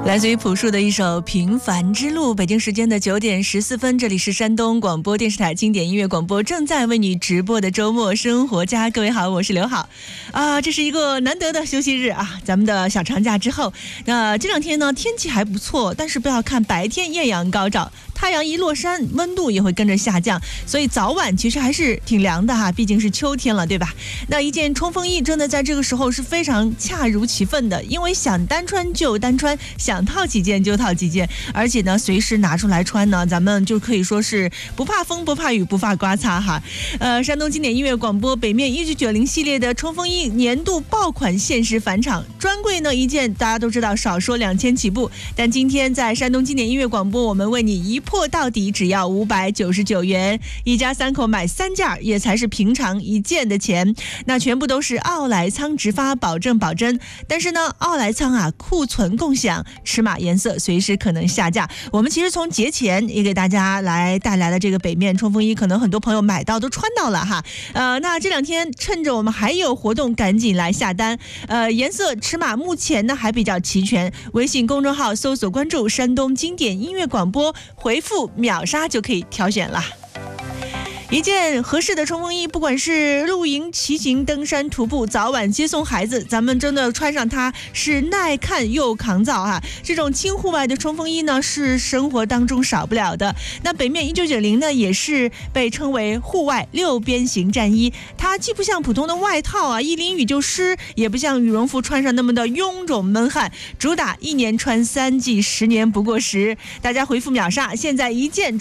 来自于朴树的一首《平凡之路》。北京时间的9点14分，这里是山东广播电视台经典音乐广播正在为你直播的周末生活家。各位好，我是刘好这是一个难得的休息日啊，咱们的小长假之后，那这两天呢天气还不错，但是不要看白天艳阳高照，太阳一落山，温度也会跟着下降，所以早晚其实还是挺凉的哈，毕竟是秋天了，对吧？那一件冲锋衣真的在这个时候是非常恰如其分的，因为想单穿就单穿，想套几件就套几件，而且呢随时拿出来穿呢，咱们就可以说是不怕风不怕雨不怕刮擦哈。山东经典音乐广播北面1990系列的冲锋衣年度爆款限时返场，专柜呢一件大家都知道少说2000起步，但今天在山东经典音乐广播我们为你一破到底，只要599元，一家3口买3件也才是平常1件的钱，那全部都是奥莱仓直发，保证保真。但是呢奥莱仓啊库存共享，尺码颜色随时可能下架。我们其实从节前也给大家来带来了这个北面冲锋衣，可能很多朋友买到都穿到了哈。那这两天趁着我们还有活动，赶紧来下单。颜色尺码目前呢还比较齐全，微信公众号搜索关注山东经典音乐广播，回复秒杀就可以挑选了。一件合适的冲锋衣，不管是露营、骑行、登山、徒步，早晚接送孩子，咱们真的穿上它是耐看又抗造啊！这种轻户外的冲锋衣呢，是生活当中少不了的。那北面1990呢，也是被称为户外6边形战衣，它既不像普通的外套啊，一淋雨就湿，也不像羽绒服穿上那么的臃肿闷汗，主打1年穿3季，10年不过时。大家回复秒杀，现在1件